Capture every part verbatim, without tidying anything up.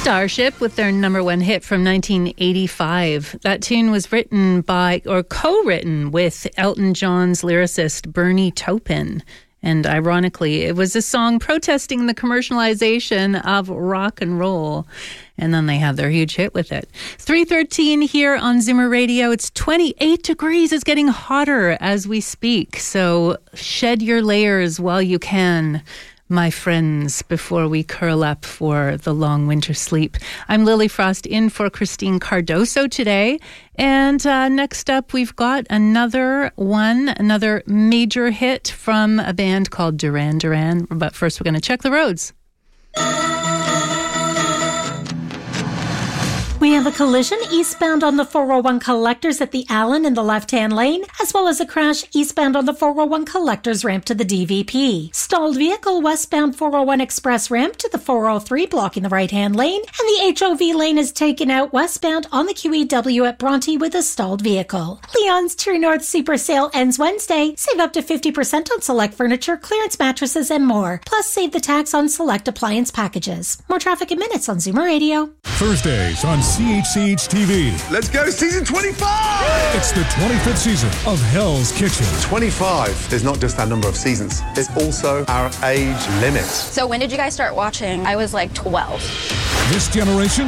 Starship with their number one hit from nineteen eighty-five. That tune was written by, or co-written with Elton John's lyricist Bernie Taupin. And ironically, it was a song protesting the commercialization of rock and roll. And then they had their huge hit with it. three thirteen here on Zoomer Radio. It's twenty-eight degrees. It's getting hotter as we speak. So shed your layers while you can, my friends, before we curl up for the long winter sleep. I'm Lily Frost in for Christine Cardoso today. And uh, next up, we've got another one, another major hit from a band called Duran Duran. But first, we're going to check the roads. We have a collision eastbound on the four oh one Collectors at the Allen in the left-hand lane, as well as a crash eastbound on the four oh one Collectors ramp to the D V P. Stalled vehicle westbound four oh one Express ramp to the four oh three blocking the right-hand lane, and the H O V lane is taken out westbound on the Q E W at Bronte with a stalled vehicle. Leon's True North Super Sale ends Wednesday. Save up to fifty percent on select furniture, clearance mattresses, and more. Plus, save the tax on select appliance packages. More traffic in minutes on Zoomer Radio. Thursdays on C H C H T V. Let's go, season twenty-five! It's the twenty-fifth season of Hell's Kitchen. twenty-five is not just our number of seasons, it's also our age limit. So when did you guys start watching? I was like twelve. This generation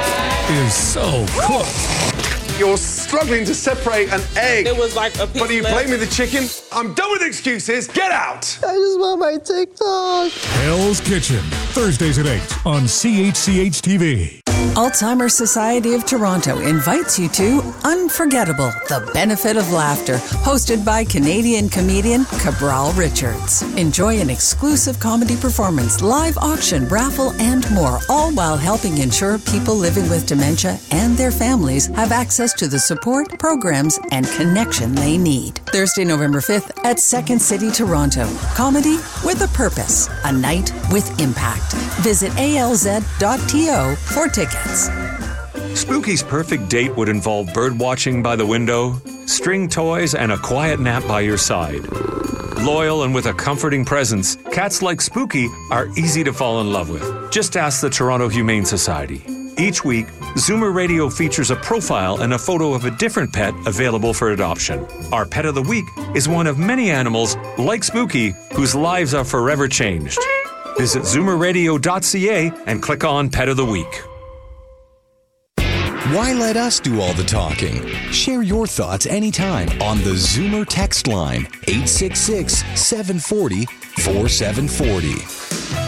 is so cooked. You're struggling to separate an egg. It was like a piece But you left. play me the chicken. I'm done with excuses. Get out! I just want my TikTok. Hell's Kitchen. Thursdays at eight on C H C H T V. Alzheimer's Society of Toronto invites you to Unforgettable, The Benefit of Laughter, hosted by Canadian comedian Cabral Richards. Enjoy an exclusive comedy performance, live auction, raffle, and more, all while helping ensure people living with dementia and their families have access to the support, programs, and connection they need. Thursday, November fifth at Second City, Toronto. Comedy with a purpose. A night with impact. Visit A L Z dot T O for tickets. Spooky's perfect date would involve bird watching by the window, string toys, and a quiet nap by your side. Loyal and with a comforting presence, cats like Spooky are easy to fall in love with. Just ask the Toronto Humane Society. Each week, Zoomer Radio features a profile and a photo of a different pet available for adoption. Our Pet of the Week is one of many animals, like Spooky, whose lives are forever changed. Visit zoomer radio dot c a and click on Pet of the Week. Why let us do all the talking? Share your thoughts anytime on the Zoomer text line, eight six six, seven four zero, four seven four zero.